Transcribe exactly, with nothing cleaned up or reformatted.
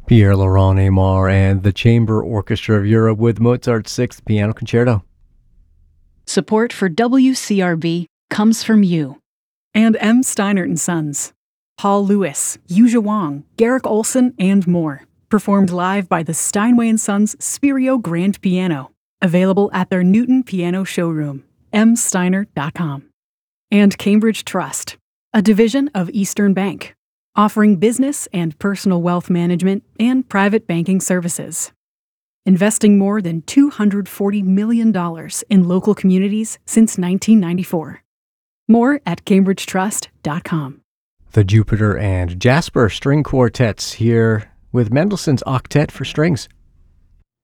Pierre-Laurent Aimar and the Chamber Orchestra of Europe with Mozart's Sixth Piano Concerto. Support for W C R B comes from you. And M. Steinert and Sons. Paul Lewis, Yuja Wang, Garrick Olson, and more. Performed live by the Steinway and Sons Spirio Grand Piano. Available at their Newton Piano Showroom, m steiner dot com. And Cambridge Trust, a division of Eastern Bank, offering business and personal wealth management and private banking services. Investing more than two hundred forty million dollars in local communities since nineteen ninety-four. More at cambridge trust dot com. The Jupiter and Jasper String Quartets here with Mendelssohn's Octet for Strings.